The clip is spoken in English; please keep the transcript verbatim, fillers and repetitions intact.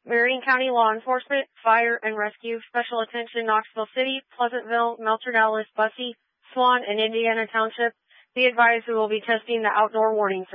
Marion County Law Enforcement, Fire and Rescue, Special Attention Knoxville City, Pleasantville, Melcher Dallas, Bussey, Swan, and Indiana Township. Be advised we will be testing the outdoor warning